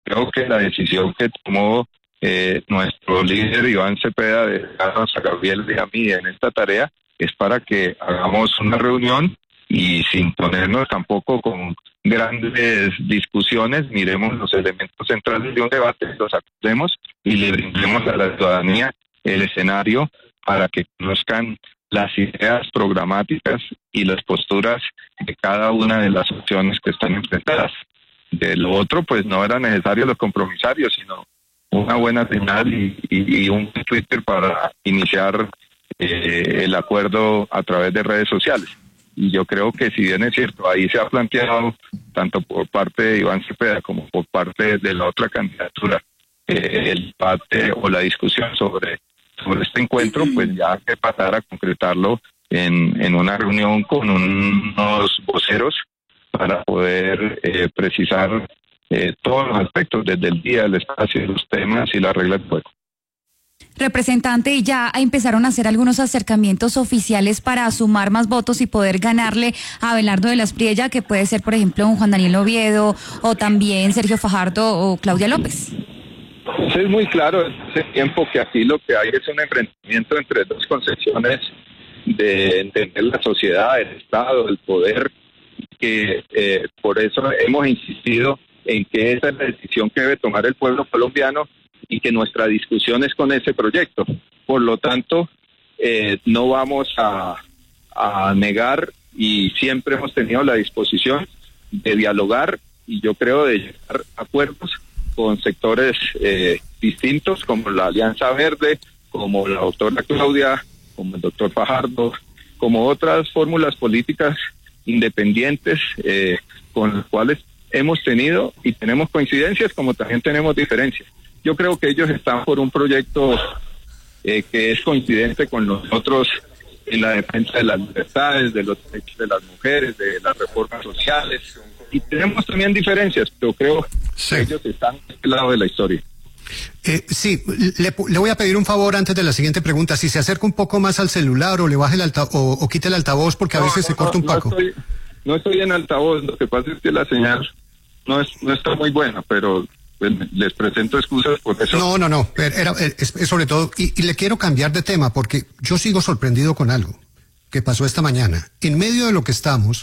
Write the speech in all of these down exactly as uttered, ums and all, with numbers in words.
creo que la decisión que tomó eh, nuestro líder Iván Cepeda de dejarnos a Gabriel y a mí en esta tarea es para que hagamos una reunión y sin ponernos tampoco con grandes discusiones, miremos los elementos centrales de un debate, los acordemos y le brindemos a la ciudadanía el escenario para que conozcan las ideas programáticas y las posturas de cada una de las opciones que están enfrentadas. De lo otro, pues no era necesario los compromisarios, sino una buena señal y, y, y un Twitter para iniciar eh, el acuerdo a través de redes sociales. Y yo creo que si bien es cierto, ahí se ha planteado, tanto por parte de Iván Cepeda como por parte de la otra candidatura, eh, el debate o la discusión sobre, sobre este encuentro, pues ya hay que pasar a concretarlo en, en una reunión con unos voceros para poder eh, precisar eh, todos los aspectos, desde el día, el espacio, los temas y las reglas de juego. Representante, ¿y ya empezaron a hacer algunos acercamientos oficiales para sumar más votos y poder ganarle a Abelardo de la Espriella, que puede ser, por ejemplo, un Juan Daniel Oviedo o también Sergio Fajardo o Claudia López? Pues es muy claro desde hace tiempo que aquí lo que hay es un enfrentamiento entre dos concepciones de entender la sociedad, el Estado, el poder, que eh, por eso hemos insistido en que esa es la decisión que debe tomar el pueblo colombiano y que nuestra discusión es con ese proyecto. Por lo tanto, eh, no vamos a, a negar y siempre hemos tenido la disposición de dialogar y yo creo de llegar a acuerdos con sectores eh, distintos como la Alianza Verde, como la doctora Claudia, como el doctor Fajardo, como otras fórmulas políticas independientes eh, con las cuales hemos tenido y tenemos coincidencias como también tenemos diferencias. Yo creo que ellos están por un proyecto eh, que es coincidente con nosotros en la defensa de las libertades, de los derechos de las mujeres, de las reformas sociales. Y tenemos también diferencias, pero creo sí. que ellos están a este lado de la historia. Eh, sí, le, le voy a pedir un favor antes de la siguiente pregunta. Si se acerca un poco más al celular o le baje el alta, o, o quite el altavoz porque a no, veces no, se corta un no poco. Estoy, no estoy en altavoz, lo que pasa es que la señal no, es, no está muy buena, pero... les presento excusas por eso. No, no, no, era, es, es sobre todo, y, y le quiero cambiar de tema porque yo sigo sorprendido con algo que pasó esta mañana. En medio de lo que estamos,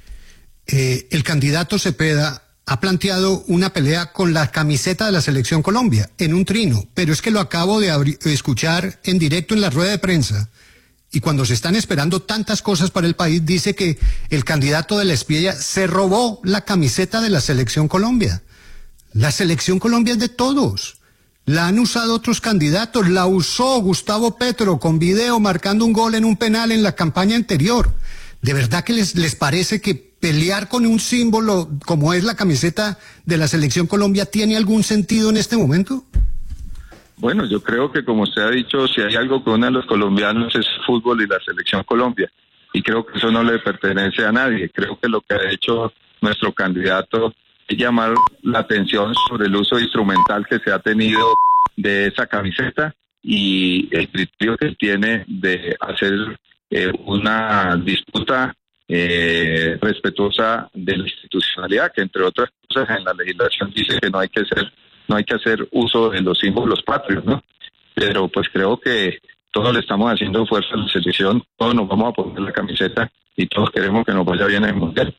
eh, el candidato Cepeda ha planteado una pelea con la camiseta de la Selección Colombia, en un trino, pero es que lo acabo de abri- escuchar en directo en la rueda de prensa, y cuando se están esperando tantas cosas para el país, dice que el candidato de la Espriella se robó la camiseta de la Selección Colombia. La Selección Colombia es de todos. La han usado otros candidatos. La usó Gustavo Petro con video marcando un gol en un penal en la campaña anterior. ¿De verdad que les, les parece que pelear con un símbolo como es la camiseta de la Selección Colombia tiene algún sentido en este momento? Bueno, yo creo que como usted ha dicho, si hay algo que une a los colombianos es el fútbol y la Selección Colombia. Y creo que eso no le pertenece a nadie. Creo que lo que ha hecho nuestro candidato llamar la atención sobre el uso instrumental que se ha tenido de esa camiseta y el criterio que tiene de hacer eh, una disputa eh, respetuosa de la institucionalidad, que entre otras cosas en la legislación dice que no hay que hacer no hay que hacer uso de los símbolos patrios, ¿no? Pero pues creo que todos le estamos haciendo fuerza a la selección, todos nos vamos a poner la camiseta y todos queremos que nos vaya bien en el mundial.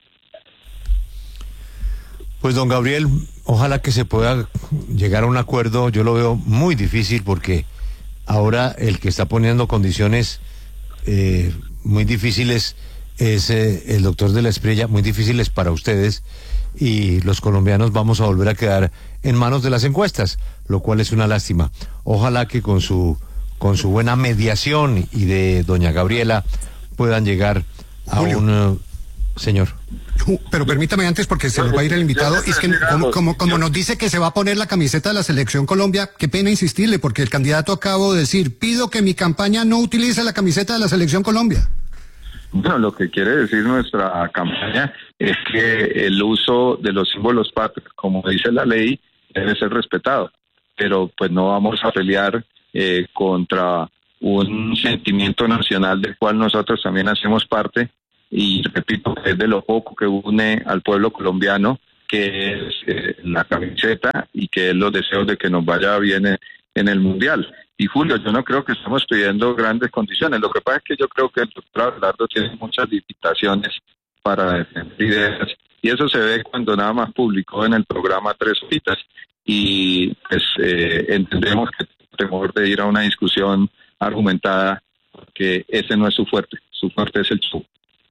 Pues don Gabriel, ojalá que se pueda llegar a un acuerdo. Yo lo veo muy difícil porque ahora el que está poniendo condiciones eh, muy difíciles es eh, el doctor de la Espriella, muy difíciles para ustedes, y los colombianos vamos a volver a quedar en manos de las encuestas, lo cual es una lástima. Ojalá que con su con su buena mediación y de doña Gabriela puedan llegar a Julio. un uh, señor. Pero permítame antes, porque se nos va a ir el invitado, es que como, como, como nos dice que se va a poner la camiseta de la Selección Colombia, qué pena insistirle, porque el candidato acabo de decir, pido que mi campaña no utilice la camiseta de la Selección Colombia. Bueno, lo que quiere decir nuestra campaña es que el uso de los símbolos patrios, como dice la ley, debe ser respetado, pero pues no vamos a pelear eh, contra un sentimiento nacional del cual nosotros también hacemos parte. Y repito, es de lo poco que une al pueblo colombiano, que es eh, la camiseta y que es los deseos de que nos vaya bien en, en el Mundial. Y Julio, yo no creo que estamos pidiendo grandes condiciones. Lo que pasa es que yo creo que el doctor Abelardo tiene muchas limitaciones para defender ideas, y eso se ve cuando nada más publicó en el programa Tres Horitas, y pues eh, entendemos que temor de ir a una discusión argumentada, porque ese no es su fuerte, su fuerte es el show.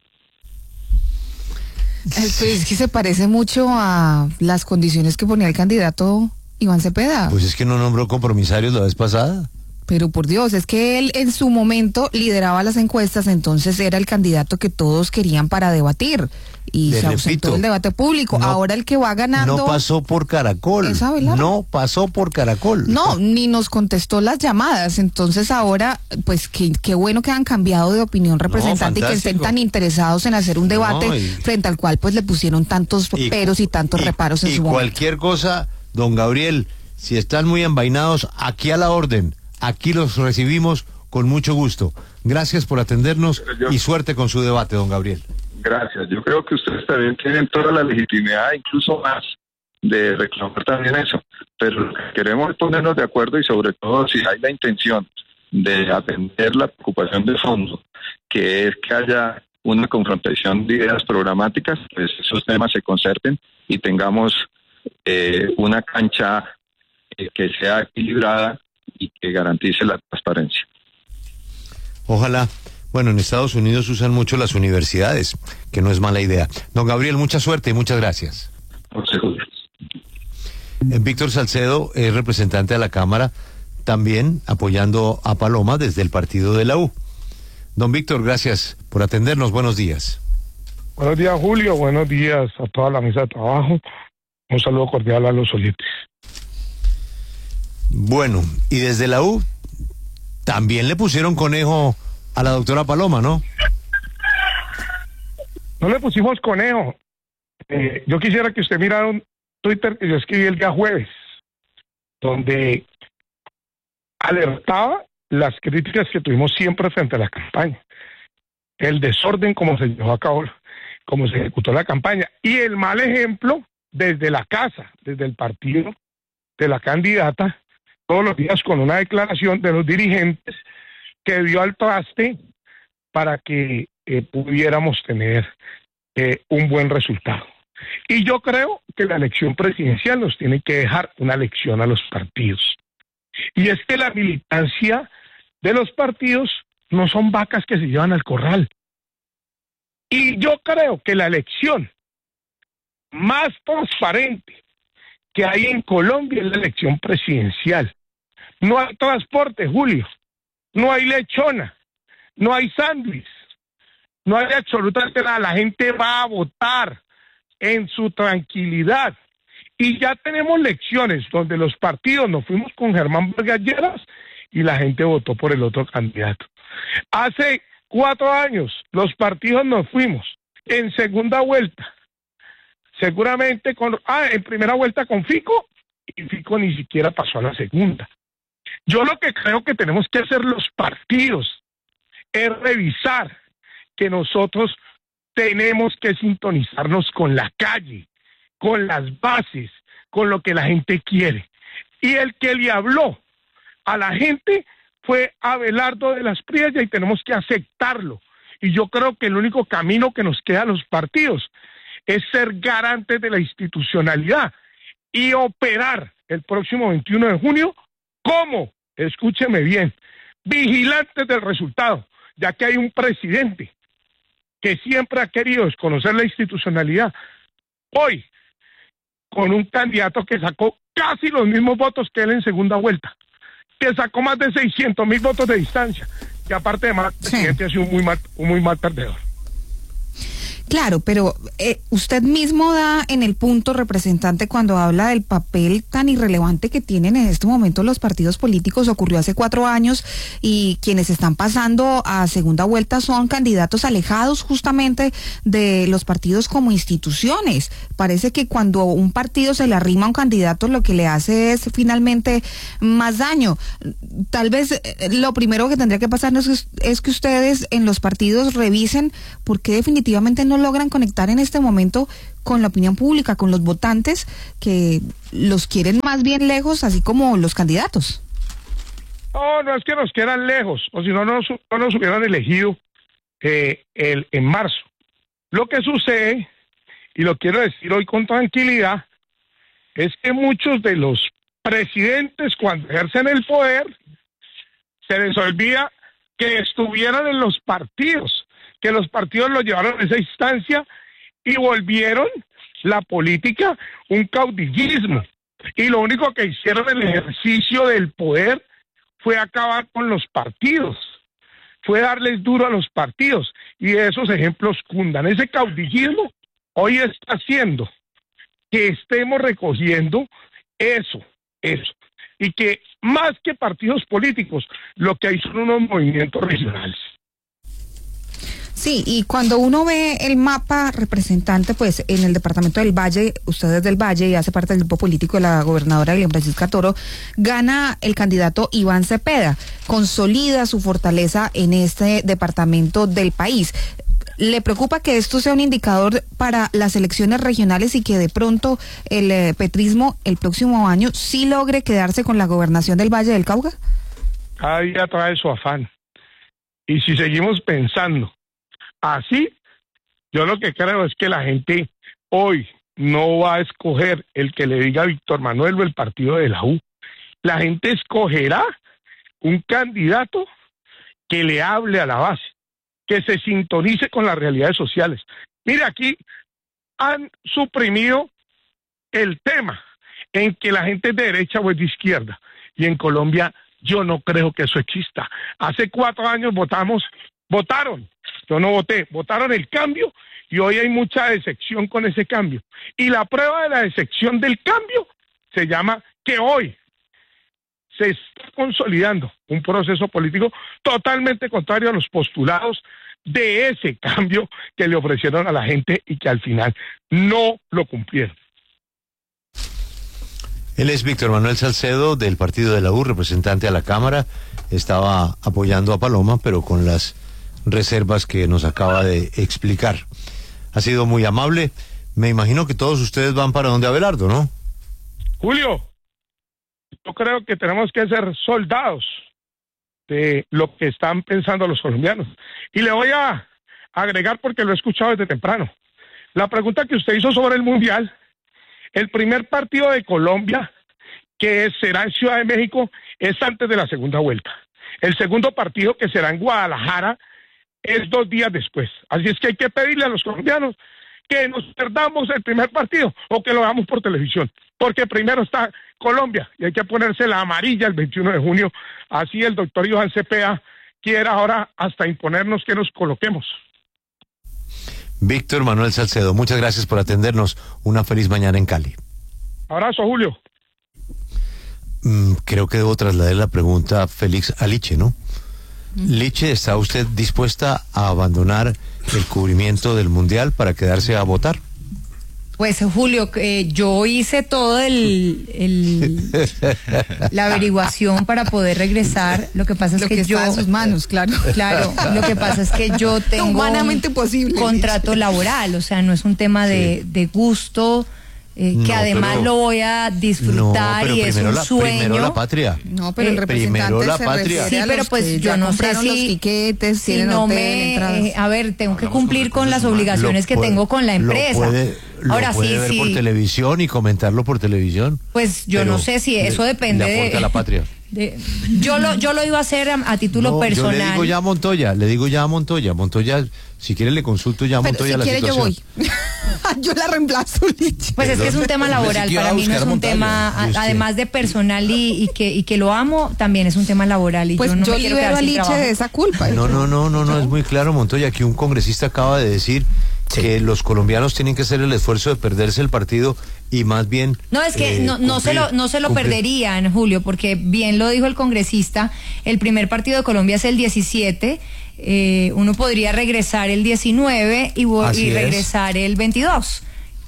Pues es que se parece mucho a las condiciones que ponía el candidato Iván Cepeda. Pues es que no nombró compromisarios la vez pasada. Pero por Dios, es que él en su momento lideraba las encuestas, entonces era el candidato que todos querían para debatir y Le se ausentó repito, del debate público. no- Ahora el que va ganando... No pasó por Caracol. ¿Es Abelardo? No pasó por Caracol. No, ni nos contestó las llamadas, entonces ahora, pues qué, qué bueno que han cambiado de opinión, representante, y que estén fantástico. tan interesados en hacer un debate No, y- frente al cual pues le pusieron tantos Y- peros y tantos y- reparos en y su momento. cualquier cosa, don Gabriel, si están muy envainados, aquí a la orden. Aquí los recibimos con mucho gusto. Gracias por atendernos Pero yo- y suerte con su debate, don Gabriel. Gracias. Yo creo que ustedes también tienen toda la legitimidad, incluso más, de reclamar también eso. Pero lo que queremos es ponernos de acuerdo, y sobre todo si hay la intención de atender la preocupación de fondo, que es que haya una confrontación de ideas programáticas, pues esos temas se concerten y tengamos eh, una cancha eh, que sea equilibrada y que garantice la transparencia. Ojalá. Bueno, en Estados Unidos usan mucho las universidades, que no es mala idea. Don Gabriel, mucha suerte y muchas gracias. José Julio. Eh, Víctor Salcedo es representante de la Cámara, también apoyando a Paloma desde el partido de la U. Don Víctor, gracias por atendernos. Buenos días. Buenos días, Julio. Buenos días a toda la mesa de trabajo. Un saludo cordial a los oyentes. Bueno, y desde la U también le pusieron conejo a la doctora Paloma, ¿no? No le pusimos conejo. Eh, yo quisiera que usted mirara un Twitter que yo escribí el día jueves, donde alertaba las críticas que tuvimos siempre frente a la campaña, el desorden como se llevó a cabo, como se ejecutó la campaña, y el mal ejemplo desde la casa, desde el partido de la candidata, todos los días con una declaración de los dirigentes que dio al traste para que eh, pudiéramos tener eh, un buen resultado. Y yo creo que la elección presidencial nos tiene que dejar una lección a los partidos. Y es que la militancia de los partidos no son vacas que se llevan al corral. Y yo creo que la elección más transparente que hay en Colombia es la elección presidencial. No hay transporte, Julio. No hay lechona. No hay sándwich. No hay absolutamente nada. La gente va a votar en su tranquilidad. Y ya tenemos elecciones donde los partidos nos fuimos con Germán Vargas Lleras y la gente votó por el otro candidato. Hace cuatro años los partidos nos fuimos en segunda vuelta. Seguramente con... Ah, en primera vuelta con Fico, y Fico ni siquiera pasó a la segunda. Yo lo que creo que tenemos que hacer los partidos es revisar que nosotros tenemos que sintonizarnos con la calle, con las bases, con lo que la gente quiere. Y el que le habló a la gente fue Abelardo de las Priellas y tenemos que aceptarlo. Y yo creo que el único camino que nos queda a los partidos es ser garantes de la institucionalidad y operar el próximo veintiuno de junio como, escúcheme bien, vigilantes del resultado, ya que hay un presidente que siempre ha querido desconocer la institucionalidad. Hoy, con un candidato que sacó casi los mismos votos que él en segunda vuelta, que sacó más de seiscientos mil votos de distancia, que aparte de mal, el presidente ha sido un muy mal, un muy mal perdedor. Claro, pero eh, usted mismo da en el punto, representante, cuando habla del papel tan irrelevante que tienen en este momento los partidos políticos. Ocurrió hace cuatro años y quienes están pasando a segunda vuelta son candidatos alejados justamente de los partidos como instituciones. Parece que cuando un partido se le arrima a un candidato, lo que le hace es finalmente más daño. Tal vez eh, lo primero que tendría que pasar es, es que ustedes en los partidos revisen por qué definitivamente no logran conectar en este momento con la opinión pública, con los votantes que los quieren más bien lejos, así como los candidatos. No, no es que nos quieran lejos, o si no, no, no nos hubieran elegido eh, el, en marzo. Lo que sucede, y lo quiero decir hoy con tranquilidad, es que muchos de los presidentes, cuando ejercen el poder, se les olvida que estuvieran en los partidos, que los partidos los llevaron a esa instancia y volvieron la política un caudillismo. Y lo único que hicieron en el ejercicio del poder fue acabar con los partidos, fue darles duro a los partidos, y esos ejemplos cundan. Ese caudillismo hoy está haciendo que estemos recogiendo eso, eso, y que más que partidos políticos, lo que hay son unos movimientos regionales. Sí, y cuando uno ve el mapa representante, pues en el departamento del Valle, usted es del Valle y hace parte del grupo político de la gobernadora Elian Francisca Toro, gana el candidato Iván Cepeda, consolida su fortaleza en este departamento del país. ¿Le preocupa que esto sea un indicador para las elecciones regionales y que de pronto el eh, petrismo el próximo año sí logre quedarse con la gobernación del Valle del Cauca? Cada día trae su afán. Y si seguimos pensando así, yo lo que creo es que la gente hoy no va a escoger el que le diga a Víctor Manuel o el partido de la U. La gente escogerá un candidato que le hable a la base, que se sintonice con las realidades sociales. Mire, aquí han suprimido el tema en que la gente es de derecha o es de izquierda, y en Colombia yo no creo que eso exista. Hace cuatro años votamos, votaron, yo no voté, votaron el cambio, y hoy hay mucha decepción con ese cambio. Y la prueba de la decepción del cambio se llama que hoy se está consolidando un proceso político totalmente contrario a los postulados de ese cambio que le ofrecieron a la gente y que al final no lo cumplieron. Él es Víctor Manuel Salcedo, del partido de la U, representante a la Cámara. Estaba apoyando a Paloma, pero con las reservas que nos acaba de explicar. Ha sido muy amable. Me imagino que todos ustedes van para donde Abelardo, ¿no? Julio, yo creo que tenemos que ser soldados de lo que están pensando los colombianos. Y le voy a agregar, porque lo he escuchado desde temprano, la pregunta que usted hizo sobre el Mundial. El primer partido de Colombia, que será en Ciudad de México, es antes de la segunda vuelta. El segundo partido, que será en Guadalajara, es dos días después. Así es que hay que pedirle a los colombianos que nos perdamos el primer partido o que lo hagamos por televisión, porque primero está Colombia y hay que ponerse la amarilla el veintiuno de junio. Así el doctor Iván Cepeda quiere ahora hasta imponernos que nos coloquemos. Víctor Manuel Salcedo, muchas gracias por atendernos. Una feliz mañana en Cali. Abrazo, Julio. Mm, creo que debo trasladar la pregunta a Félix Aliche, ¿no? Mm. Liche, ¿está usted dispuesta a abandonar el cubrimiento del Mundial para quedarse a votar? Pues Julio, eh, yo hice todo el, el la averiguación para poder regresar. Lo que pasa es lo que, que yo está en sus manos, claro. Claro, lo que pasa es que yo tengo humanamente posible, contrato laboral, o sea, no es un tema de, sí. de gusto. Eh, que no, además pero, lo voy a disfrutar no, y es un la, sueño. Primero la patria. No, pero el eh, representante primero la se patria. Sí, pero pues yo no sé si los tiquetes, si no hotel, me eh, a ver, tengo que cumplir con las obligaciones que puede, tengo con la empresa. Lo puede, lo Ahora puede sí, ver sí. por televisión y comentarlo por televisión. Pues yo no sé si eso le, depende le aporta de la patria. De, yo lo yo lo iba a hacer a, a título no, personal. Yo le digo ya a Montoya, le digo ya a Montoya, Montoya, si quiere le consulto ya a Pero Montoya si la quiere situación. Yo voy. Yo la reemplazo, Liche. Pues es que es un tema laboral, si para mí no es un Montoya. tema, a, además de personal y, y que y que lo amo, también es un tema laboral y pues yo no yo me quiero libero quedar a sin Liche trabajo. de esa culpa. No, no, no, no, no, es muy claro, Montoya, aquí un congresista acaba de decir sí. que los colombianos tienen que hacer el esfuerzo de perderse el partido y más bien no es que eh, no, no cumplir, se lo no se lo cumplir. perderían, Julio, porque bien lo dijo el congresista, el primer partido de Colombia es el diecisiete, eh, uno podría regresar el diecinueve y, y regresar el veintidós.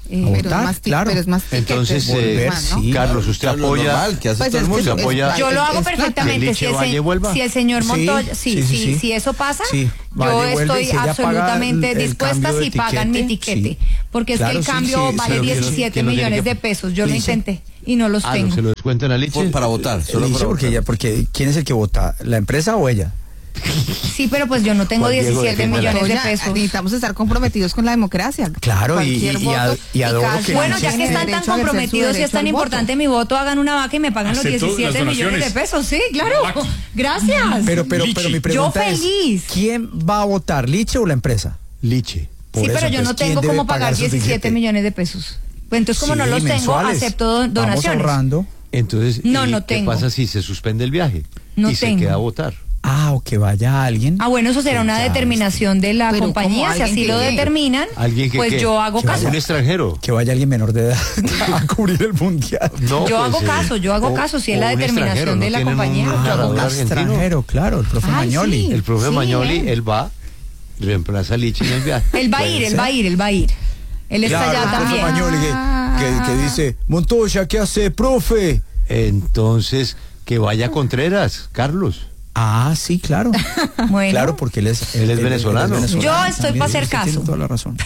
Eh, A pero, votar, es más ti- claro. pero es más ticket, Entonces, es eh, más, ¿no? sí. Carlos, usted Claro, lo apoya. normal que hace Pues todo el es que mundo. ¿Se apoya? Yo lo hago es plata. perfectamente. ¿Que Si Liche el, Valle se- vuelva? si el señor Sí, Montoya, sí, sí, sí, sí, sí, sí. si eso pasa, Sí, yo Valle vuelve, estoy si ella paga absolutamente el- el dispuesta cambio de si pagan mi etiquete, etiquete. sí. Porque es Claro, que el sí, cambio sí, vale pero ¿quién lo- diecisiete quién lo tiene millones que- de pesos. Yo lo Liche. intenté y no los Ah, tengo. no se lo descuentan a Liche. Por- para votar, solo Liche, para porque votar. ella, porque ¿quién es el que vota? ¿La empresa o ella? Sí, pero pues yo no tengo Juan Diego, diecisiete defiéndela. millones de Oye, pesos. necesitamos estar comprometidos con la democracia. Claro, y- Cualquier y- y a- voto, y adoro cada que- quien Bueno, ya que tiene están tan derecho a ejercer su comprometidos y es derecho tan al voto. importante mi voto, hagan una vaca y me pagan los Acepto las diecisiete millones de donaciones. pesos. Sí, claro. Gracias. Pero, pero, pero mi pregunta es, feliz. ¿quién va a votar, Liche o la empresa? Liche. Por Sí, eso, pero yo no entonces, ¿quién tengo debe cómo pagar sus diecisiete diecisiete? millones de pesos. Pues entonces, como Sí, no los tengo, mensuales. acepto don- Vamos donaciones. ahorrando. Entonces, No, ¿y no ¿qué tengo. pasa si se suspende el viaje? No y tengo. se queda a votar. Ah, o que vaya alguien. Ah, bueno, eso será una Ya, determinación de la Pero compañía. ¿cómo Si así alguien lo que qué? determinan, Alguien que pues ¿qué? yo hago Que caso. Un extranjero. Que vaya alguien menor de edad a cubrir el mundial. No, Yo pues, hago eh, caso, yo hago o- caso, si es o la un determinación extranjero, de ¿no la tienen compañía, un yo hago narrador caso. argentino? Extranjero, claro, el profe Ay, Mañoli. sí. El profe Sí, Mañoli, él. él va, reemplaza a Liche en el viaje. Él va a Puede ir, él ser. va a ir, él va a ir. Él está Claro, allá el profe también. Mañoli que, que, que dice, Montoya, ¿qué hace, profe? Entonces, que vaya Contreras, Carlos. Ah, sí, claro. Bueno. Claro, porque él es, Él es venezolano. Yo estoy también, pa' hacer usted tiene caso. toda la razón.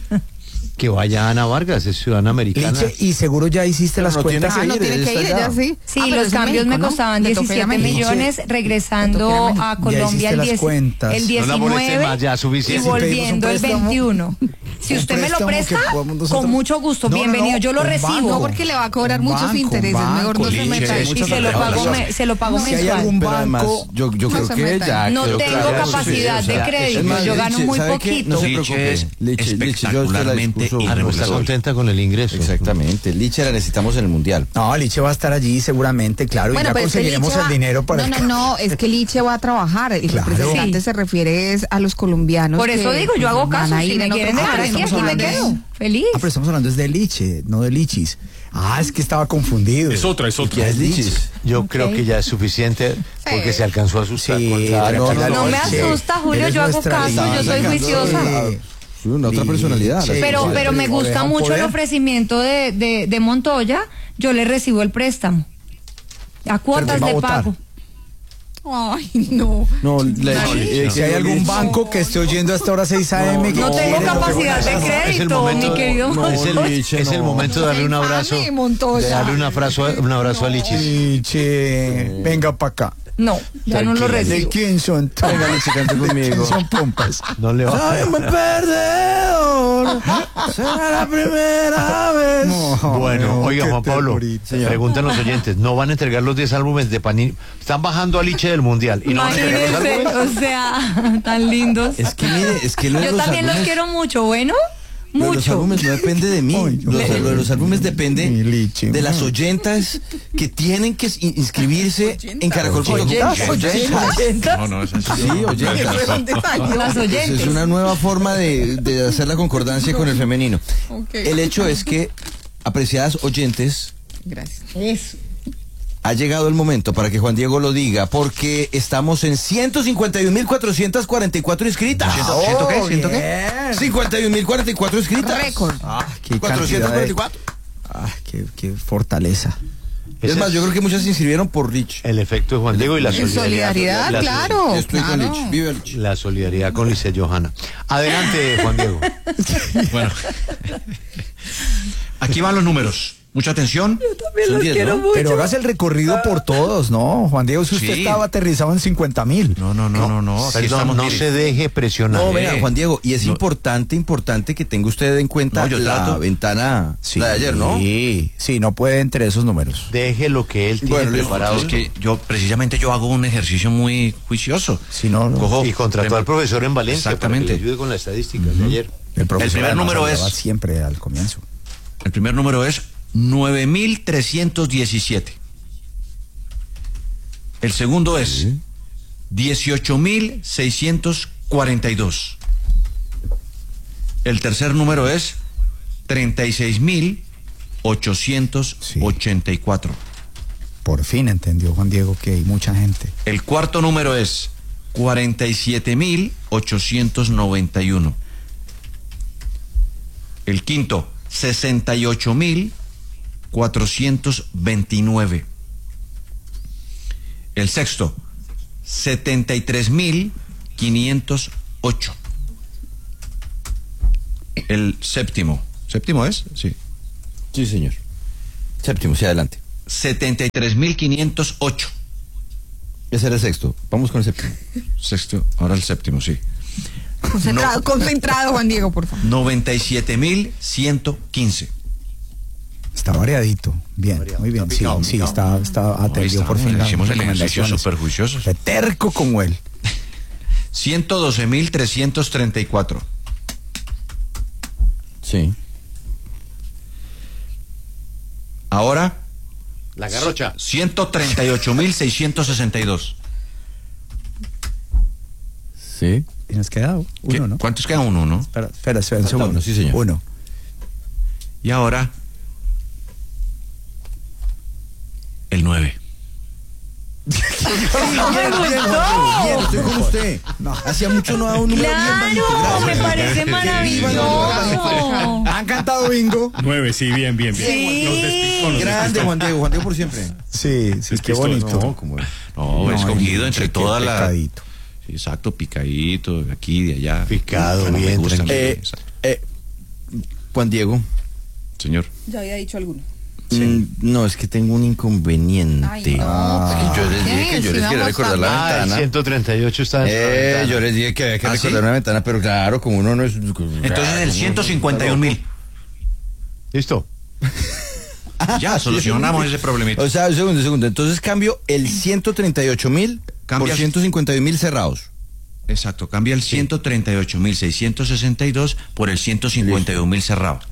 Que vaya Ana Vargas, es ciudadana americana. Liche, y seguro ya hiciste las no tiene cuentas. Ah, no ir, tiene él que está ir, allá. ya sí. Sí, Ah, pero los es en cambios México, me ¿no? costaban Le toca ir a diecisiete México. millones, Le toca regresando ir a México. a Ya Colombia hiciste el, las diez- cuentas. el No la moleste diecinueve más, ya, y suficiente. volviendo el Si pedimos un préstamo. veintiuno. Si Un usted me lo préstamo presta, que podamos nosotros- con mucho gusto, No, no, bienvenido, no, yo lo un recibo. banco. No, porque le va a cobrar Un muchos banco, intereses, un mejor no banco, se Liche, meta. Y muchas se lo pago, gracias. me- se lo pago Si hay mensual. algún Pero además, banco, yo, yo No creo se que metan. ya. No creo que tengo ya es capacidad suficiente. de O sea, crédito, es más, yo gano Liche, muy ¿sabe qué? poquito. No se Liche preocupe. es Liche, Liche, yo usted la espectacularmente dispuso- Ah, no, está profesor. contenta con el ingreso. Exactamente. Liche la necesitamos en el Mundial. no, Liche va a estar allí seguramente, claro, y ya pero es que conseguiremos Liche el va- dinero para No, el no, no, es que Liche va a trabajar. El Claro. representante Sí. se refiere es a los colombianos. Por eso que, digo, yo hago van caso. a Si ir me en quieren otro- dejar Ah, aquí, estamos aquí me hablando de quedo. eso. Feliz. Ah, pero estamos hablando es de Liche, no de Lichis. Ah, es que estaba confundido. Es otra, es otra. ¿Qué es Lichis? Yo Ok. creo que ya es suficiente porque se alcanzó a asustar. Sí, con- claro, tranquila, no, No me Liche. asusta, Julio, Eres yo hago nuestra caso, yo soy Liche. juiciosa. Sí, una otra personalidad. Sí, Pero, sí, pero sí, me o gusta dejan mucho el poder. ofrecimiento de, de, de Montoya. Yo le recibo el préstamo. A cuotas ¿quién va a de votar? pago. Ay, no. No, le- eh, Si hay algún banco que esté oyendo a esta hora seis a eme que No tengo quiere- capacidad de Es el crédito, momento, mi querido no, es el, Montoya. es el no. momento de darle un abrazo. Infame, Montoya. De darle un abrazo, a- un abrazo a Lichis. Liche, venga para acá. No, ya no lo ¿De recibo. quién son? Venga, Liche, cante ¿De conmigo. quién son pompas? No le va. Soy un buen perdedor. Será la primera vez. Bueno, No, oiga, qué Juan Pablo, ternurita. preguntan los oyentes, ¿no van a entregar los diez álbumes de Panini? Están bajando a Liche del Mundial y no van a entregar los Imagínense, álbumes. o sea, tan lindos. Es que mire, es que lo de Yo los también los álbumes- quiero mucho, ¿bueno? Lo de los Mucho. álbumes no depende de mí. Ay, Los, no. lo de los álbumes depende Mi Liche, de las no. oyentas que tienen que in- inscribirse en Caracol punto com. Oyentas. Oyentas. No, no, es así. Sí, oyentas. Las Es, oyentes. es una nueva forma de, de hacer la concordancia con el femenino. Ok. El hecho es que, apreciadas oyentes, Gracias. Eso. ha llegado el momento para que Juan Diego lo diga, porque estamos en ciento cincuenta y un mil cuatrocientos cuarenta y cuatro inscritas. ¿Ciento qué? ¿Ciento qué? cincuenta y un mil cuarenta y cuatro inscritas. Récord. Ah, qué cuatrocientos cuarenta y cuatro. cantidad de- Ah, qué, qué fortaleza. Es más, yo creo que muchas se inscribieron por Rich. El efecto de Juan Diego y la En solidaridad. solidaridad, la, claro. Estoy con claro. Rich. Vive Rich. La solidaridad con Lice Johanna. Adelante, Juan Diego. Bueno. Aquí van los números. Mucha atención. Son diez, ¿no? Pero hagas el recorrido por todos, ¿no? Juan Diego, si usted Sí. estaba aterrizado en cincuenta mil. No, no, no, no, no. Aquí Perdón, estamos, no mire. se deje presionar. No, vea, Juan Diego, y es No. importante, importante que tenga usted en cuenta No, yo la trato. ventana la de ayer, ¿no? Sí, sí, no puede entre esos números. Deje lo que él tiene Bueno, listo. preparado. Es que yo, precisamente, yo hago un ejercicio muy juicioso. Si no, no. Cojo- Y contrató al profesor en Valencia Exactamente. para que le ayude con la estadística de ayer. El, profesor El primer además número hablaba es- siempre al comienzo. El primer número es nueve mil trescientos diecisiete. El segundo es dieciocho mil seiscientos cuarenta y dos. El tercer número es treinta y seis mil ochocientos ochenta y cuatro. Por fin entendió Juan Diego que hay mucha gente. El cuarto número es cuarenta y siete mil ochocientos noventa y uno. El quinto, sesenta y ocho mil cuatrocientos veintinueve. El sexto, setenta y tres mil quinientos ocho. El séptimo, ¿séptimo es? Sí. Sí, señor. Séptimo, sí, adelante. setenta y tres mil quinientos ocho. Ese era el sexto. Vamos con el séptimo. Sexto, ahora el séptimo, sí. Concentrado, no. concentrado, Juan Diego, por favor. noventa y siete mil ciento quince. Está variadito. Bien, variado, muy bien. Está picado, sí, picado. sí, está, está atendido por fin. Hicimos el ejercicio súper juiciosos. Terco como él. ciento doce mil trescientos treinta y cuatro. Sí. Ahora, la garrocha. ciento treinta y ocho mil seiscientos sesenta y dos. Sí. Y nos queda uno, ¿Qué? ¿no? ¿Cuántos queda? Uno, ¿no? Espera, espera, espera un segundo. Uno, sí, señor. Uno. Y ahora, el nueve. Bien, estoy con usted. No, hacía mucho no daba un número claro, bien bajito. me parece maravilloso. ¿Han cantado bingo? Nueve, sí, bien, bien, bien. Sí. Los despistó, los Grande, despistó. Juan Diego, Juan Diego por siempre. Sí, sí, qué bonito. No, como es. No, No, escogido ay, entre qué todas las... pecadito. Sí, exacto, picadito, de aquí, de allá. Picado, Bueno, me bien, gustan, Eh, exacto. eh, Juan Diego. Señor. Ya había dicho alguno. Sí. Mm, no, es que tengo un inconveniente. Ay, no, Ah, yo les dije que yo les quería recordar la Ah, el ventana. ciento treinta y ocho está en Eh, la ventana. yo les dije que había que ¿Ah, recordar sí? una ventana, pero claro, como uno no es... Entonces el ciento cincuenta y un mil. ¿Listo? Ya, solucionamos ese problemita. O sea, un segundo, un segundo. Entonces cambio el ciento treinta y ocho mil por Cambia- ciento cincuenta y un mil cerrados. Exacto, cambia el ciento treinta y ocho mil seiscientos sesenta y dos por el ciento cincuenta y un mil cerrado.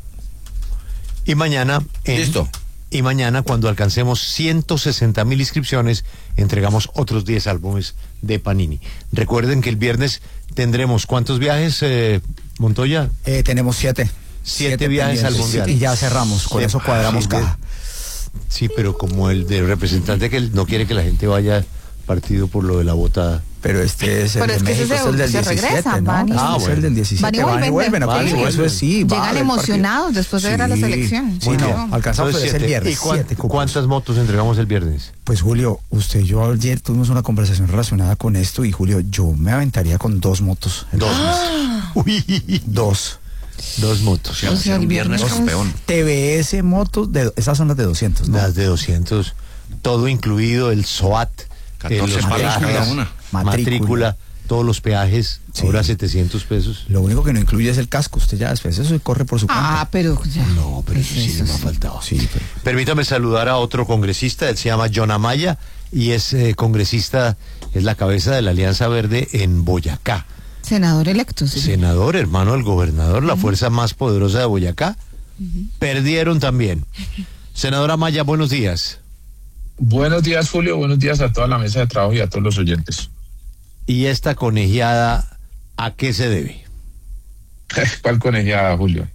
Y mañana... en- Listo. Y mañana, cuando alcancemos ciento sesenta mil inscripciones, entregamos otros diez álbumes de Panini. Recuerden que el viernes tendremos, ¿cuántos viajes, eh, Montoya? Eh, tenemos siete. Siete viajes al pendientes. Mundial. Y ya cerramos, con Sí, eso cuadramos sí, caja. Sí, pero como el de representante que él no quiere que la gente vaya partido por lo de la botada. Pero este es el Pero de es que ese México, se- es el del se diecisiete, regresan, ¿no? van y- Este Ah, es bueno. el del diecisiete, Van y van y vuelven. vuelven, Van y acuérdense, eso vuelven. es sí. va a Llegan haber emocionados partido. después de ver a la Sí. selección. Sí, no, alcanzamos Entonces, es el siete. viernes. ¿Y cuán- siete cupos. cuántas motos entregamos el viernes? Pues Julio, usted y yo ayer tuvimos una conversación relacionada con esto y Julio, yo me aventaría con dos motos. Dos. Uy. Dos. Dos motos. O sea, un viernes campeón. T V S motos, de, esas son las de doscientos, ¿no? Las de doscientos. Todo incluido, el SOAT. catorce eh, los palos peajes, cada una. Matrícula. matrícula, todos los peajes, Sí. ahora setecientos pesos. Lo único que no incluye es el casco, usted ya después eso corre por su cuenta. Ah, pero ya. No, pero eso sí Eso me ha sí. faltado. Sí, pero... Permítame saludar a otro congresista, él se llama John Amaya y es eh, congresista, es la cabeza de la Alianza Verde en Boyacá. Senador electo, sí. Senador, hermano del gobernador, la fuerza más poderosa de Boyacá. Perdieron también. Senadora Amaya, buenos días. Buenos días, Julio. Buenos días a toda la mesa de trabajo y a todos los oyentes. ¿Y esta conejeada a qué se debe? ¿Cuál conejeada, Julio?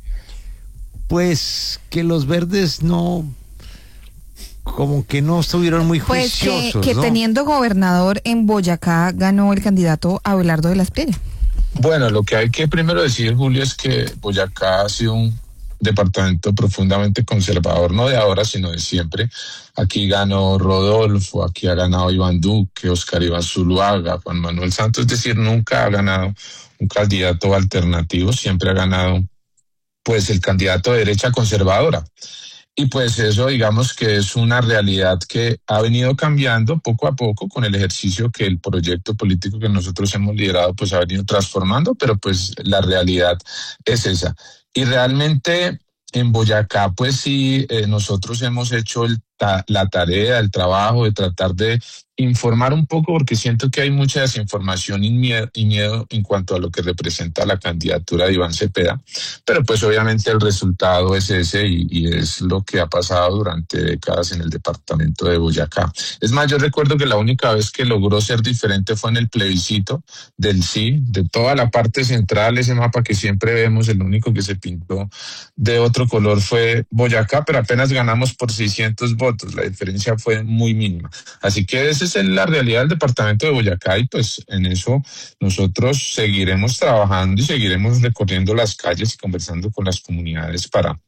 Pues que los verdes no, como que no estuvieron muy Pues que, juiciosos, que ¿no? teniendo gobernador en Boyacá ganó el candidato Abelardo de la Espriella. Bueno, lo que hay que primero decir, Julio, es que Boyacá ha sido un departamento profundamente conservador, no de ahora, sino de siempre. Aquí ganó Rodolfo, aquí ha ganado Iván Duque, Oscar Iván Zuluaga, Juan Manuel Santos, es decir, nunca ha ganado un candidato alternativo, siempre ha ganado pues el candidato de derecha conservadora. Y pues eso, digamos que es una realidad que ha venido cambiando poco a poco con el ejercicio que el proyecto político que nosotros hemos liderado pues ha venido transformando, pero pues la realidad es esa. Y realmente en Boyacá pues sí, eh, nosotros hemos hecho el ta- la tarea, el trabajo de tratar de informar un poco, porque siento que hay mucha desinformación y miedo, y miedo en cuanto a lo que representa la candidatura de Iván Cepeda, pero pues obviamente el resultado es ese y, y es lo que ha pasado durante décadas en el departamento de Boyacá. Es más, yo recuerdo que la única vez que logró ser diferente fue en el plebiscito del sí, de toda la parte central, ese mapa que siempre vemos, el único que se pintó de otro color fue Boyacá, pero apenas ganamos por seiscientos votos, la diferencia fue muy mínima. Así que esa es la realidad del departamento de Boyacá y pues en eso nosotros seguiremos trabajando y seguiremos recorriendo las calles y conversando con las comunidades para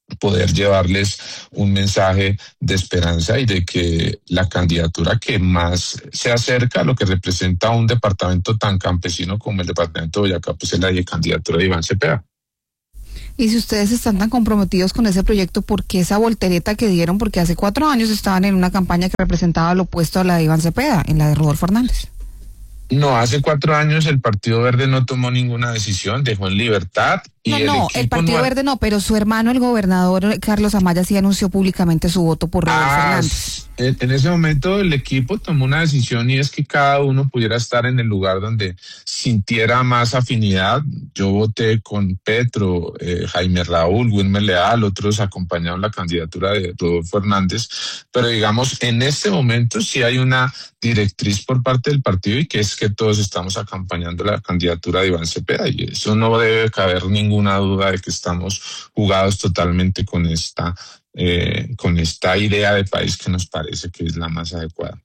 poder llevarles un mensaje de esperanza y de que la candidatura que más se acerca a lo que representa un departamento tan campesino como el departamento de Boyacá, pues es la candidatura de Iván Cepeda. Y si ustedes están tan comprometidos con ese proyecto, ¿por qué esa voltereta que dieron? Porque hace cuatro años estaban en una campaña que representaba lo opuesto a la de Iván Cepeda, en la de Rodolfo Hernández. No, hace cuatro años el Partido Verde no tomó ninguna decisión, dejó en libertad. Y No, el no, el Partido no... Verde no, pero su hermano, el gobernador Carlos Amaya, sí anunció públicamente su voto por Rodolfo ah, Hernández. En, en ese momento el equipo tomó una decisión y es que cada uno pudiera estar en el lugar donde sintiera más afinidad. Yo voté con Petro, eh, Jaime Raúl, Wilmer Leal, otros acompañaron la candidatura de Rodolfo Hernández, pero digamos, en este momento sí hay una directriz por parte del partido y que es que todos estamos acompañando la candidatura de Iván Cepeda y eso no debe caber ninguna duda de que estamos jugados totalmente con esta eh, con esta idea de país que nos parece que es la más adecuada.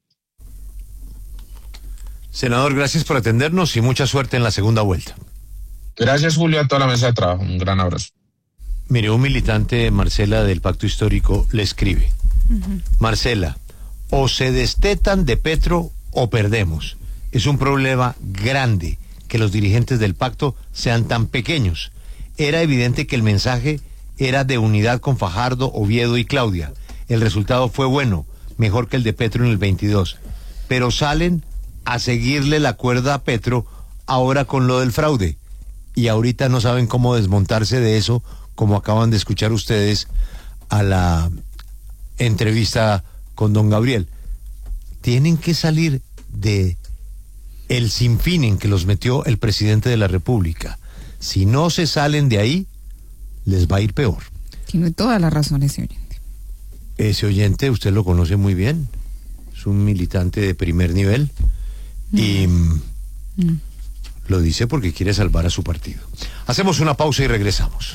Senador, gracias por atendernos y mucha suerte en la segunda vuelta. Gracias, Julio, a toda la mesa de trabajo. Un gran abrazo. Mire, un militante, Marcela, del Pacto Histórico, le escribe. Uh-huh. Marcela, o se destetan de Petro o perdemos. Es un problema grande que los dirigentes del pacto sean tan pequeños. Era evidente que el mensaje era de unidad con Fajardo, Oviedo y Claudia. El resultado fue bueno, mejor que el de Petro en el veintidós. Pero salen a seguirle la cuerda a Petro ahora con lo del fraude. Y ahorita no saben cómo desmontarse de eso, como acaban de escuchar ustedes a la entrevista con don Gabriel. Tienen que salir de el sinfín en que los metió el presidente de la República. Si no se salen de ahí, les va a ir peor. Tiene toda la razón ese oyente. Ese oyente, usted lo conoce muy bien. Es un militante de primer nivel. Mm. Y mm. lo dice porque quiere salvar a su partido. Hacemos una pausa y regresamos.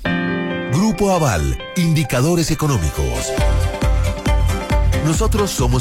Grupo Aval, indicadores económicos. Nosotros somos